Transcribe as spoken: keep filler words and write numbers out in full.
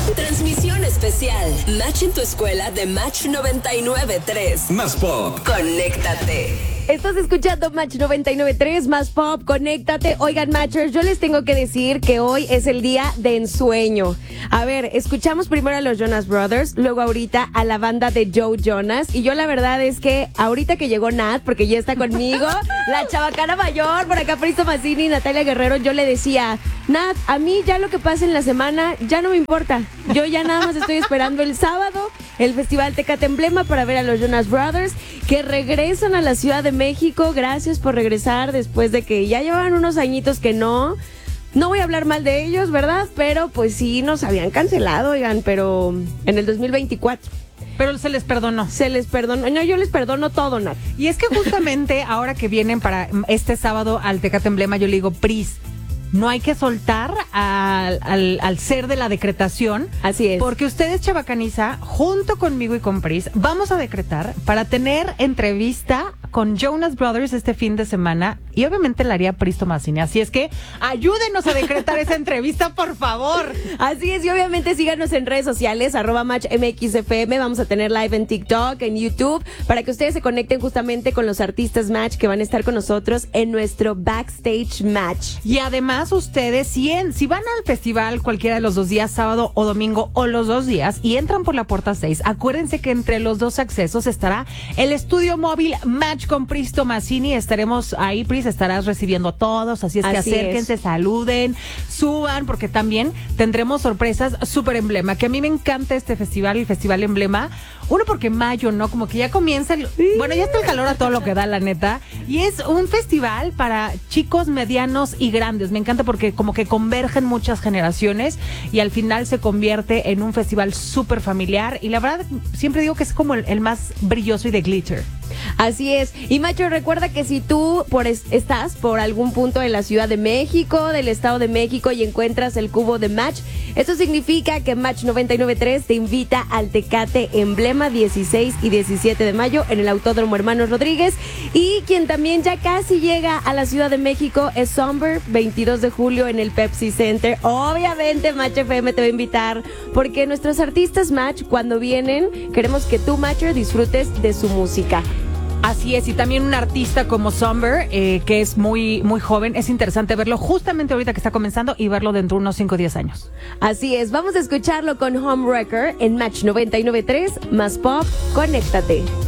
Transmisión especial. Match en tu escuela de Match noventa y nueve punto tres. Más pop. Conéctate. Estás escuchando Match noventa y nueve punto tres, Más Pop, conéctate. Oigan, Matchers, yo les tengo que decir que hoy es el día de ensueño. A ver, escuchamos primero a los Jonas Brothers, luego ahorita a la banda de Joe Jonas. Y yo la verdad es que ahorita que llegó Nat, porque ya está conmigo, la chabacana mayor, por acá Fristo Mazzini y Natalia Guerrero, yo le decía, Nat, a mí ya lo que pasa en la semana ya no me importa. Yo ya nada más estoy esperando el sábado, el Festival Tecate Emblema para ver a los Jonas Brothers, que regresan a la Ciudad de México. Gracias por regresar después de que ya llevaban unos añitos que no. No voy a hablar mal de ellos, ¿verdad? Pero pues sí nos habían cancelado, oigan, pero en el dos mil veinticuatro. Pero se les perdonó. Se les perdonó. No, yo les perdono todo, Nat. Y es que justamente ahora que vienen para este sábado al Tecate Emblema, yo le digo, Pris, no hay que soltar al, al, al ser de la decretación. Así es. Porque ustedes, Chabacaniza, junto conmigo y con Pris, vamos a decretar para tener entrevista con Jonas Brothers este fin de semana. Y obviamente la haría Pris Tomasini. Así es que ayúdenos a decretar esa entrevista, por favor. Así es, y obviamente síganos en redes sociales, arroba Match M X F M. Vamos a tener live en TikTok, en YouTube, para que ustedes se conecten justamente con los artistas Match que van a estar con nosotros en nuestro Backstage Match. Y además ustedes, si, en, si van al festival cualquiera de los dos días, sábado o domingo, o los dos días, y entran por la puerta seis, acuérdense que entre los dos accesos estará el estudio móvil Match con Pris Tomasini. Estaremos ahí, Pris, estarás recibiendo a todos, así es que Así acérquense, es. saluden, suban, porque también tendremos sorpresas súper emblema, que a mí me encanta este festival, el Festival Emblema. Uno, porque mayo, ¿no? Como que ya comienza el... Bueno, ya está el calor a todo lo que da, la neta. Y es un festival para chicos, medianos y grandes. Me encanta porque como que convergen muchas generaciones y al final se convierte en un festival súper familiar. Y la verdad, siempre digo que es como el, el más brilloso y de glitter. Así es. Y Macho, recuerda que si tú por es, estás por algún punto de la Ciudad de México, del Estado de México, y encuentras el cubo de Match, eso significa que Match noventa y nueve punto tres te invita al Tecate Emblema dieciséis y diecisiete de mayo en el Autódromo Hermanos Rodríguez. Y quien también ya casi llega a la Ciudad de México es Somber, veintidós de julio en el Pepsi Center. Obviamente Match F M te va a invitar, porque nuestros artistas Match, cuando vienen, queremos que tú, Matcher, disfrutes de su música. Así es, y también un artista como Somber, eh, que es muy, muy joven. Es interesante verlo justamente ahorita que está comenzando y verlo dentro de unos cinco o diez años. Así es, vamos a escucharlo con Homewrecker en Match noventa y nueve punto tres, Más Pop, conéctate.